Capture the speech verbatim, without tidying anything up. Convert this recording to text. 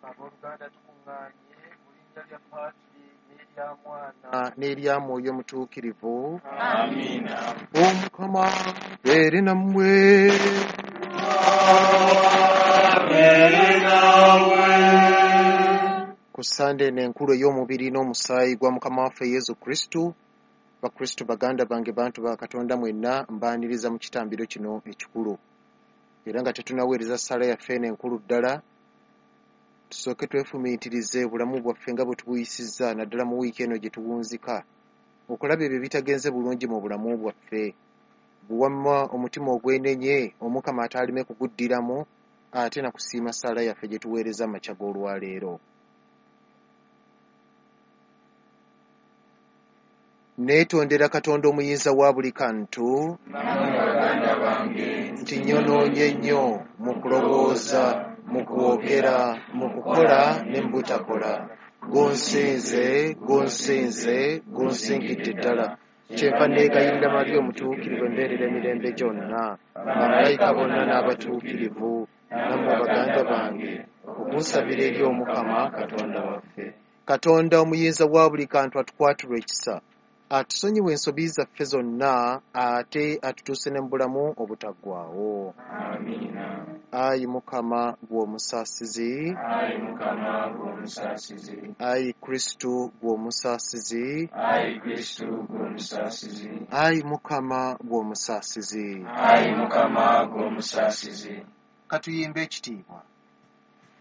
abooluganda tukuŋŋaanye mu linnya lya Paatiri n'erya Mwana n'erya Mwoyo Mutuukirivu. Amiina. Omukama beere nammwe. Beere nawe. Ku Sande n'enkulu ey'omubiri n'omusaayi gwa Mukama waffe Yesu Kristo, bakristo baganda bange, bantu ba Katonda mwenna, mbaaniriza mu kitambiro kino ekikulu. Era nga tetunaweereza ssala yaffe n'enkulu ddala, tusooke twefumiitirize bulamu bwaffe nga bwe tubuyisizza, naddala mu wiiki eno gye tuwunzika, okulaba ebyo bitagenze bulungi mu bulamu bwaffe. Buwamma omutima ogwenenye, Omukama ataalime kuguddiramu, ate na kusiima ssala yaffe gye tuweereza amakya g'olwaleero. Neetondera Katonda omuyinza wa buli kantu, nti nyonoonye nnyo mu kulowooza, mu kwogera, mu kukola ne mu butakola. Gonsinze, gonsinze, gonsinkidde ddala. Kyenva neegayirira Mariya omutuukirivu embeerera emirembe gyonna, bamalayika bonna n'abatuukirivu, nammwe baganda bange, okunsabira eri Omukama Katonda waffe. Katonda omuyinza wa buli kantu atukwatirwe ekisa, atusonyiwe ensobi zaffe zonna, ate atutuuse ne mu bulamu obutaggwaawo. Amiina. Ayi Mukama gw'omusaasizi, Ayi Mukama gw'omusaasizi, Ayi Kristo gw'omusaasizi, Ayi Kristo gw'omusaasizi, Ayi Mukama gw'omusaasizi. Ayi Mukama gw'omusaasizi. Katuyimbe ekitiibwa.